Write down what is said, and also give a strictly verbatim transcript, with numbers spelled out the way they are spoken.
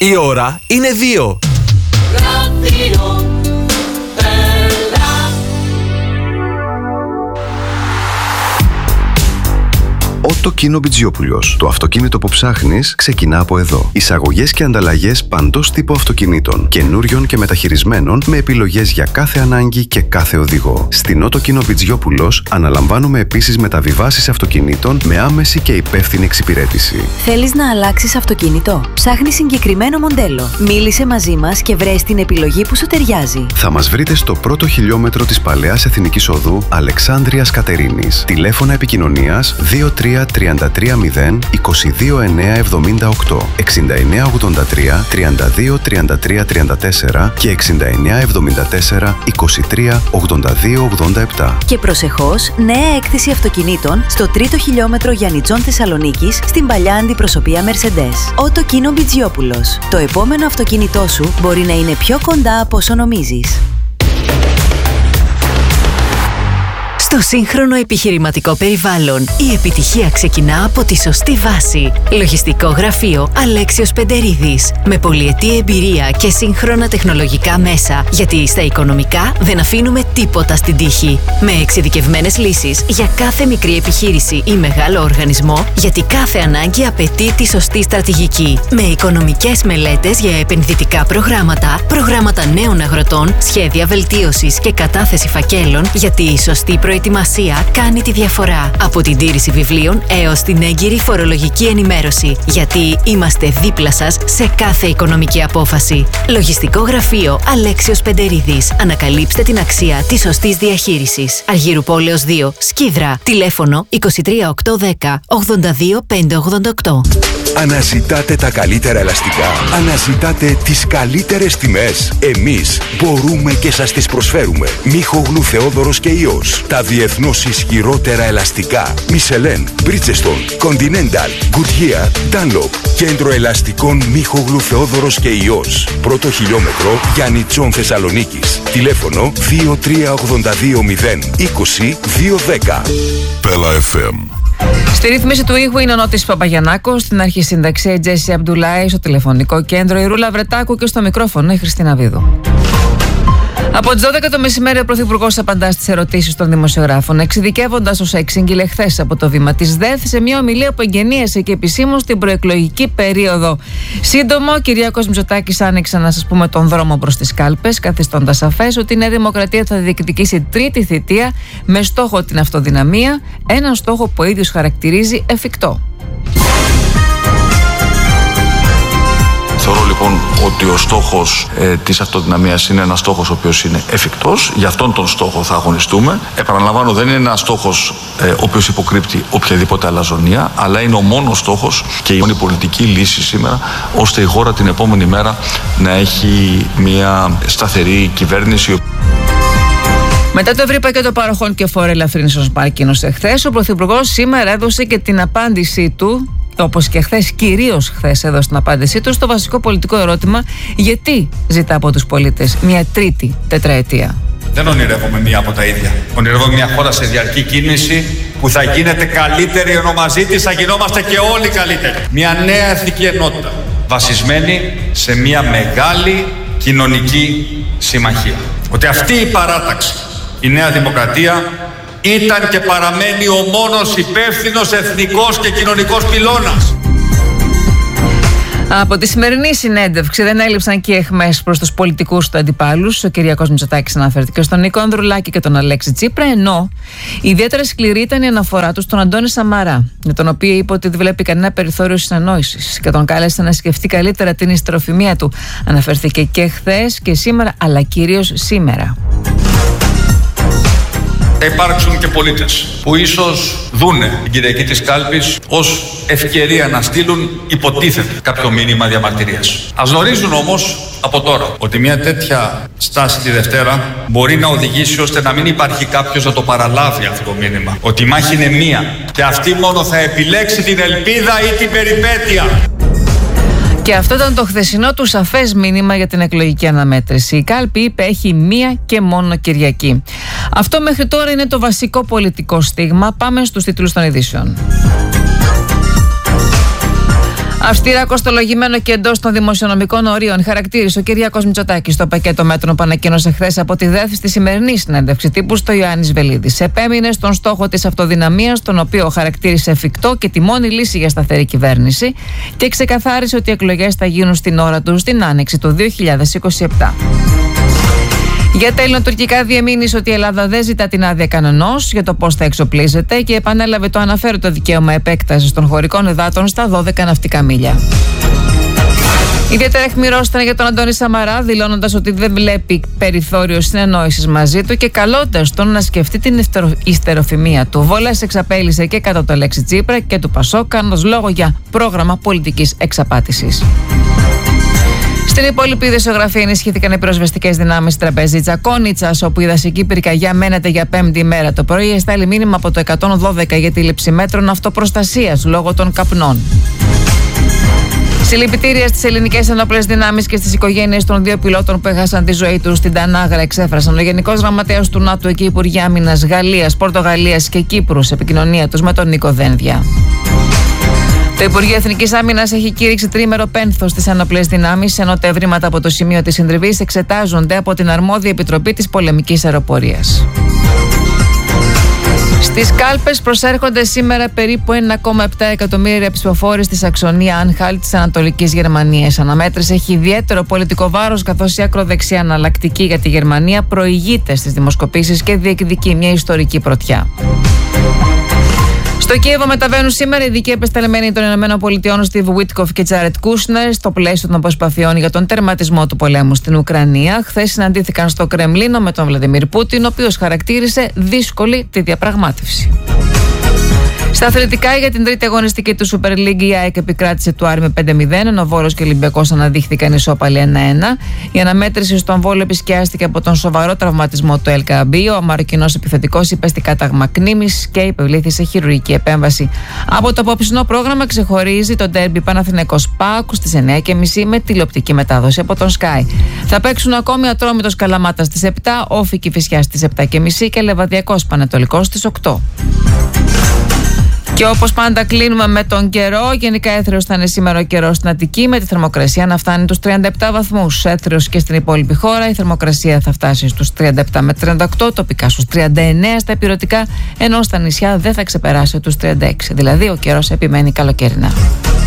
Η ώρα είναι δύο. Ότο Μπιτζιόπουλος. Το αυτοκίνητο που ψάχνεις ξεκινά από εδώ. Εισαγωγές και ανταλλαγές παντός τύπου αυτοκινήτων, καινούριων και μεταχειρισμένων, με επιλογές για κάθε ανάγκη και κάθε οδηγό. Στην Ότο Μπιτζιόπουλος αναλαμβάνουμε επίσης μεταβιβάσεις αυτοκινήτων με άμεση και υπεύθυνη εξυπηρέτηση. Θέλεις να αλλάξεις αυτοκίνητο? Ψάχνεις συγκεκριμένο μοντέλο? Μίλησε μαζί μας και βρες την επιλογή που σου ταιριάζει. Θα μας βρείτε στο πρώτο χιλιόμετρο της Παλαιάς Εθνικής Οδού Αλεξάνδρειας Κατερίνης. Τηλέφωνα επικοινωνίας δύο τρία τρία τρία μηδέν είκοσι δύο εννιά εβδομήντα οκτώ, εξήντα εννιά ογδόντα τρία τριάντα δύο τριάντα τρία τριάντα τέσσερα και εξήντα εννιά εβδομήντα τέσσερα είκοσι τρία ογδόντα δύο ογδόντα επτά. Και προσεχώς, νέα έκθεση αυτοκινήτων στο τρίτο χιλιόμετρο Γιαννιτσών Θεσσαλονίκης, στην παλιά αντιπροσωπεία Mercedes. Ότο Μπιτζιόπουλος. Το επόμενο αυτοκίνητό σου μπορεί να είναι πιο κοντά από όσο νομίζεις. Στο σύγχρονο επιχειρηματικό περιβάλλον, η επιτυχία ξεκινά από τη σωστή βάση. Λογιστικό γραφείο Αλέξιος Πεντερίδης. Με πολυετή εμπειρία και σύγχρονα τεχνολογικά μέσα, γιατί στα οικονομικά δεν αφήνουμε τίποτα στην τύχη. Με εξειδικευμένες λύσεις για κάθε μικρή επιχείρηση ή μεγάλο οργανισμό, γιατί κάθε ανάγκη απαιτεί τη σωστή στρατηγική. Με οικονομικές μελέτες για επενδυτικά προγράμματα, προγράμματα νέων αγροτών, σχέδια βελτίωσης και κατάθεση φακέλων, γιατί η σωστή προετοιμασία Προετοιμασία κάνει τη διαφορά. Από την τήρηση βιβλίων έως την έγκυρη φορολογική ενημέρωση. Γιατί είμαστε δίπλα σας σε κάθε οικονομική απόφαση. Λογιστικό γραφείο Αλέξιος Πεντερίδης. Ανακαλύψτε την αξία της σωστής διαχείρισης. Αργύρου Πόλεως δύο, Σκίδρα. Τηλέφωνο είκοσι τρία οκτακόσια δέκα ογδόντα δύο πεντακόσια ογδόντα οκτώ. Αναζητάτε τα καλύτερα ελαστικά. Αναζητάτε τις καλύτερες τιμές. Εμείς μπορούμε και σας τις προσφέρουμε. Μίχογλου Θεόδωρος και Υιός. Τα διεθνώς ισχυρότερα ελαστικά. Michelin, Bridgestone, Continental, Goodyear, Dunlop. Κέντρο ελαστικών Μίχογλου Θεόδωρος και Υιός. Πρώτο χιλιόμετρο Γιαννιτσών Θεσσαλονίκης. Τηλέφωνο δύο τρία ογδόντα δύο μηδέν είκοσι δύο δέκα. Πέλα εφ εμ. Στη ρύθμιση του ήχου είναι ο Νότης Παπαγιαννάκος, στην αρχισύνταξη η Τζέσι Αμπτουλάη, στο τηλεφωνικό κέντρο η Ρούλα Βρετάκου και στο μικρόφωνο η Χριστίνα Βίδου. Από τις δώδεκα το μεσημέρι, ο Πρωθυπουργός απαντά στις ερωτήσεις των δημοσιογράφων, εξειδικεύοντας όσα εξήγηλε χθες από το βήμα της ΔΕΘ σε μια ομιλία που εγγενίασε και επισήμως την προεκλογική περίοδο. Σύντομο, ο Κυριάκος Μητσοτάκης άνοιξε, να σας πούμε, τον δρόμο προς τις κάλπες, καθιστώντας σαφές ότι η Νέα Δημοκρατία θα διεκδικήσει τρίτη θητεία με στόχο την αυτοδυναμία, έναν στόχο που ο ίδιος χαρακτηρίζει εφικτό. Θεωρώ λοιπόν ότι ο στόχος ε, της αυτοδυναμίας είναι ένας στόχος ο οποίος είναι εφικτός. Για αυτόν τον στόχο θα αγωνιστούμε. Επαναλαμβάνω, δεν είναι ένας στόχος ε, ο οποίος υποκρύπτει οποιαδήποτε αλαζονία, αλλά είναι ο μόνος στόχος και η μόνη πολιτική λύση σήμερα, ώστε η χώρα την επόμενη μέρα να έχει μια σταθερή κυβέρνηση. Μετά το ευρύ πακέτο παροχών και φόρου ελαφρύνσεως που ανακοίνωσε χθες, ο Πρωθυπουργός σήμερα έδωσε και την απάντησή του, όπως και χθες, κυρίως χθες έδωσε την απάντησή του στο βασικό πολιτικό ερώτημα: γιατί ζητά από τους πολίτες μια τρίτη τετραετία. Δεν ονειρεύομαι μία από τα ίδια. Ονειρεύομαι μια χώρα σε διαρκή κίνηση που θα γίνεται καλύτερη, ενώ μαζί της θα γινόμαστε και όλοι καλύτεροι. Μια νέα εθνική ενότητα βασισμένη σε μια μεγάλη κοινωνική συμμαχία. Ότι αυτή η παράταξη, η Νέα Δημοκρατία, ήταν και παραμένει ο μόνος υπεύθυνος εθνικός και κοινωνικός πυλώνας. Από τη σημερινή συνέντευξη δεν έλειψαν και αιχμές προς τους πολιτικούς του αντιπάλους. Ο Κυριάκος Μητσοτάκης αναφέρθηκε στον Νίκο Ανδρουλάκη και τον Αλέξη Τσίπρα, ενώ ιδιαίτερα σκληρή ήταν η αναφορά του στον Αντώνη Σαμαρά, με τον οποίο είπε ότι δεν βλέπει κανένα περιθώριο συνεννόησης και τον κάλεσε να σκεφτεί καλύτερα την ιστεροφημία του. Αναφέρθηκε και χθες και σήμερα, αλλά κυρίως σήμερα. Θα υπάρξουν και πολίτες που ίσως δούνε την Κυριακή της κάλπης ως ευκαιρία να στείλουν υποτίθεται κάποιο μήνυμα διαμαρτυρίας. Ας γνωρίζουν όμως από τώρα ότι μια τέτοια στάση τη Δευτέρα μπορεί να οδηγήσει ώστε να μην υπάρχει κάποιος να το παραλάβει αυτό το μήνυμα. Ότι η μάχη είναι μία και αυτή μόνο θα επιλέξει την ελπίδα ή την περιπέτεια. Και αυτό ήταν το χθεσινό του σαφές μήνυμα για την εκλογική αναμέτρηση. Η κάλπη, είπε, έχει μία και μόνο Κυριακή. Αυτό μέχρι τώρα είναι το βασικό πολιτικό στίγμα. Πάμε στους τίτλους των ειδήσεων. Αυστηρά κοστολογημένο και εντός των δημοσιονομικών ορίων, χαρακτήρισε ο Κυριάκος Μητσοτάκης το πακέτο μέτρων που ανακοίνωσε χθες από τη ΔΕΘ στη σημερινή συνέντευξη τύπου στο Ιωάννης Βελίδης. Επέμεινε στον στόχο της αυτοδυναμίας, τον οποίο χαρακτήρισε εφικτό και τη μόνη λύση για σταθερή κυβέρνηση, και ξεκαθάρισε ότι οι εκλογές θα γίνουν στην ώρα τους στην άνοιξη του δύο χιλιάδες είκοσι επτά. Για τα ελληνοτουρκικά διεμήνυσε ότι η Ελλάδα δεν ζητά την άδεια κανενός για το πώς θα εξοπλίζεται και επανέλαβε το αναφέρετο δικαίωμα επέκτασης των χωρικών υδάτων στα δώδεκα ναυτικά μίλια. Ιδιαίτερα αιχμηρός ήταν για τον Αντώνη Σαμαρά, δηλώνοντας ότι δεν βλέπει περιθώριο συνεννόησης μαζί του και καλώντας τον να σκεφτεί την ιστεροφημία του. Βολές εξαπέλυσε και κατά το λέξη Τσίπρα και του Πασόκ, κάνοντας λόγο για πρόγραμμα πολιτικής εξαπάτησης. Στην υπόλοιπη ειδησιογραφία ενισχύθηκαν οι πυροσβεστικές δυνάμεις στην τραπεζίτσα Κόνιτσας, όπου η δασική πυρκαγιά μένεται για πέμπτη ημέρα το πρωί. Εστάλει μήνυμα από το εκατόν δώδεκα για τη λήψη μέτρων αυτοπροστασίας λόγω των καπνών. Συλληπιτήρια στις ελληνικές ενόπλες δυνάμεις και στις οικογένειες των δύο πιλότων που έχασαν τη ζωή τους στην Τανάγρα εξέφρασαν ο Γενικός Γραμματέας του ΝΑΤΟ και οι Υπουργοί Άμυνας Γαλλίας, Πορτογαλίας και Κύπρου σε επικοινωνία τους με τον Νίκο Δένδια. Το Υπουργείο Εθνικής Άμυνας έχει κήρυξει τρίμερο πένθος στις ενόπλες δυνάμεις, ενώ τα ευρήματα από το σημείο της συντριβής εξετάζονται από την αρμόδια επιτροπή της πολεμικής αεροπορίας. Στις κάλπες προσέρχονται σήμερα περίπου ένα κόμμα επτά εκατομμύρια ψηφοφόροι στη Σαξονία Άνχαλτ της Ανατολικής Γερμανίας. Αναμέτρηση έχει ιδιαίτερο πολιτικό βάρος, καθώς η ακροδεξιά εναλλακτική για τη Γερμανία προηγείται στις δημοσκοπήσεις και διεκδικεί μια ιστορική πρωτιά. Στο Κίεβο μεταβαίνουν σήμερα οι ειδικοί επεσταλμένοι των ΗΠΑ Στιβ Βίτκοφ και Τζάρετ Κούσνερ στο πλαίσιο των προσπαθειών για τον τερματισμό του πολέμου στην Ουκρανία. Χθες συναντήθηκαν στο Κρεμλίνο με τον Βλαντιμίρ Πούτιν, ο οποίος χαρακτήρισε δύσκολη τη διαπραγμάτευση. Στα αθλητικά, για την τρίτη αγωνιστική του Super League, η ΑΕΚ επικράτησε του Άρη με πέντε μηδέν, ενώ Βόλος και Ολυμπιακός αναδείχθηκαν ισόπαλοι ένα ένα. Η αναμέτρηση στον Βόλο επισκιάστηκε από τον σοβαρό τραυματισμό του Ελ Καμπί. Ο Μαροκινός επιθετικός υπέστη κάταγμα κνήμης και υπευλήθησε χειρουργική επέμβαση. Από το απόψινό πρόγραμμα ξεχωρίζει το ντέρμπι Παναθηναϊκός ΠΑΟΚ στις εννιά και μισή με τηλεοπτική μετάδοση από τον Sky. Θα παίξουν ακόμη Ατρόμητος Καλαμάτα στις επτά, Όφη Κηφισιάς στις επτά και μισή και Λεβαδιακός Πανετολικός στις οκτώ. Και όπως πάντα κλείνουμε με τον καιρό. Γενικά έθριος θα είναι σήμερα ο καιρός στην Αττική, με τη θερμοκρασία να φτάνει τους τριάντα επτά βαθμούς. Έθριος και στην υπόλοιπη χώρα η θερμοκρασία θα φτάσει στους τριάντα επτά με τριάντα οκτώ, τοπικά στους τριάντα εννέα στα ηπειρωτικά, ενώ στα νησιά δεν θα ξεπεράσει τους τριάντα έξι. Δηλαδή ο καιρός επιμένει καλοκαιρινά.